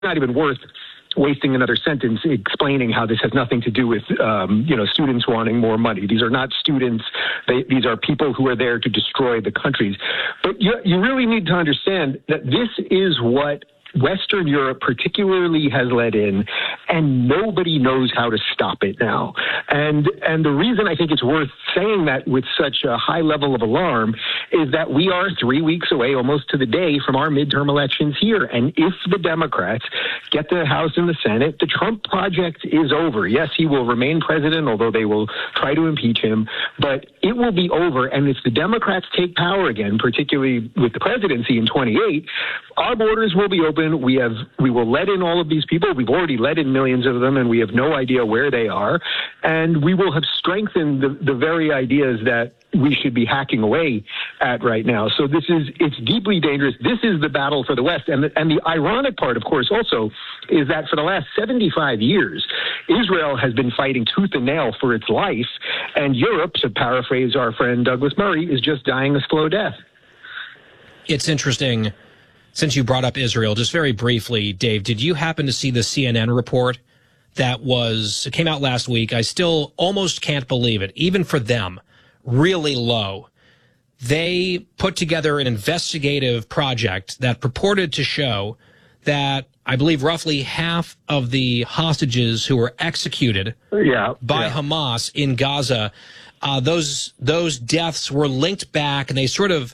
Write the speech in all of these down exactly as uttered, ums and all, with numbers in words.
not even worth wasting another sentence explaining how this has nothing to do with, um, you know, students wanting more money. These are not students. They, these are people who are there to destroy the countries. But you, you really need to understand that this is what Western Europe particularly has led in, and nobody knows how to stop it now. And and the reason I think it's worth saying that with such a high level of alarm is that we are three weeks away, almost to the day, from our midterm elections here. And if the Democrats get the House and the Senate, the Trump project is over. Yes, he will remain president, although they will try to impeach him, but it will be over. And if the Democrats take power again, particularly with the presidency in twenty-eight, our borders will be open. We have, we will let in all of these people. We've already let in millions of them, and we have no idea where they are. And we will have strengthened the, the very ideas that we should be hacking away at right now. So this is, it's deeply dangerous. This is the battle for the West. And the, and the ironic part, of course, also is that for the last seventy-five years, Israel has been fighting tooth and nail for its life. And Europe, to paraphrase our friend Douglas Murray, is just dying a slow death. It's interesting. Since you brought up Israel, just very briefly, Dave, did you happen to see the C N N report that was, it came out last week? I still almost can't believe it, even for them, really low. They put together an investigative project that purported to show that I believe roughly half of the hostages who were executed yeah, by yeah. Hamas in Gaza, uh, those those deaths were linked back, and they sort of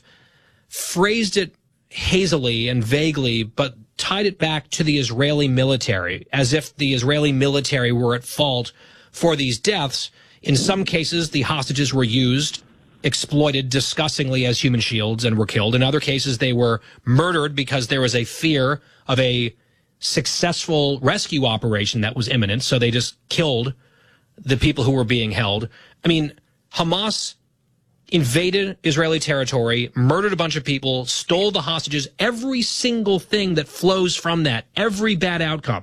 phrased it hazily and vaguely, but tied it back to the Israeli military, as if the Israeli military were at fault for these deaths. In some cases, the hostages were used, exploited disgustingly as human shields, and were killed. In other cases, they were murdered because there was a fear of a successful rescue operation that was imminent, so they just killed the people who were being held. I mean, Hamas invaded Israeli territory, murdered a bunch of people, stole the hostages. Every single thing that flows from that, every bad outcome,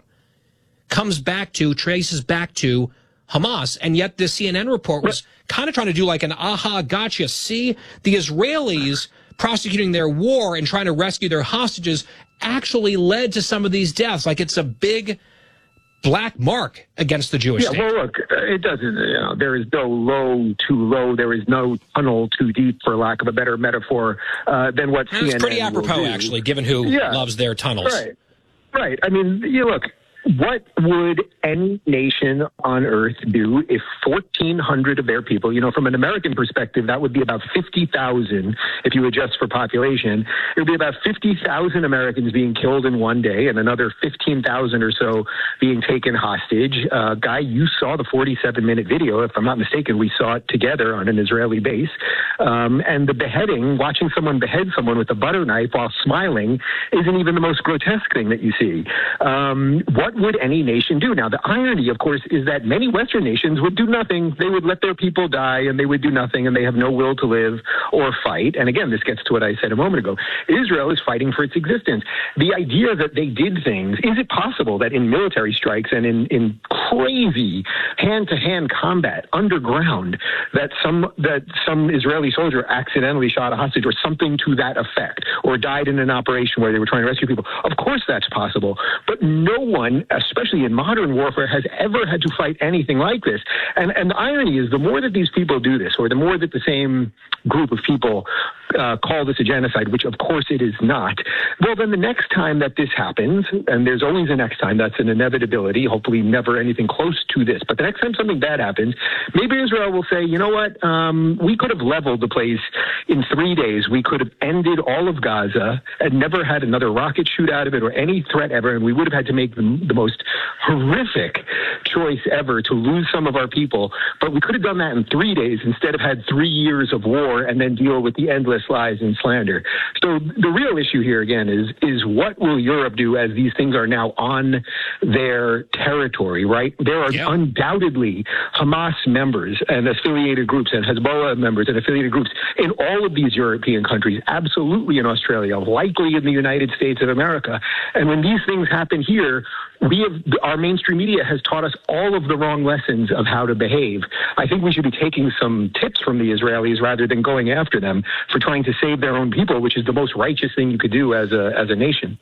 comes back to, traces back to Hamas. And yet the C N N report was kind of trying to do like an aha, gotcha. See, the Israelis prosecuting their war and trying to rescue their hostages actually led to some of these deaths. Like it's a big black mark against the Jewish yeah, state. Well, look, it doesn't, you know, there is no low too low. There is no tunnel too deep, for lack of a better metaphor, uh, than what and C N N It's pretty apropos, actually, given who yeah. loves their tunnels. Right. Right. I mean, you look, what would any nation on earth do if fourteen hundred of their people, you know, from an American perspective, that would be about fifty thousand if you adjust for population. It would be about fifty thousand Americans being killed in one day and another fifteen thousand or so being taken hostage. Uh, Guy, you saw the forty-seven minute video. If I'm not mistaken, we saw it together on an Israeli base. Um, and the beheading, watching someone behead someone with a butter knife while smiling isn't even the most grotesque thing that you see. Um, what would any nation do? Now, the irony, of course, is that many Western nations would do nothing. They would let their people die, and they would do nothing, and they have no will to live or fight. And again, this gets to what I said a moment ago. Israel is fighting for its existence. The idea that they did things, is it possible that in military strikes and in, in crazy hand-to-hand combat underground, that some that some Israeli soldier accidentally shot a hostage or something to that effect, or died in an operation where they were trying to rescue people? Of course that's possible. But no one, especially in modern warfare, has ever had to fight anything like this. And, and the irony is, the more that these people do this, or the more that the same group of people uh, call this a genocide, which of course it is not, well, then the next time that this happens, and there's always a next time, that's an inevitability, hopefully never anything close to this, but the next time something bad happens, maybe Israel will say, you know what, um, we could have leveled the place in three days. We could have ended all of Gaza and never had another rocket shoot out of it or any threat ever, and we would have had to make the, the most horrific choice ever to lose some of our people, but we could have done that in three days instead of had three years of war and then deal with the endless lies and slander. So the real issue here, again, is is what will Europe do as these things are now on their territory, right? There are yep. undoubtedly Hamas members and affiliated groups and Hezbollah members and affiliated groups in all of these European countries, absolutely in Australia, likely in the United States of America. And when these things happen here, we have, our mainstream media has taught us all of the wrong lessons of how to behave. I think we should be taking some tips from the Israelis rather than going after them for trying to save their own people, which is the most righteous thing you could do as a as a nation.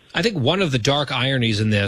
I think one of the dark ironies in this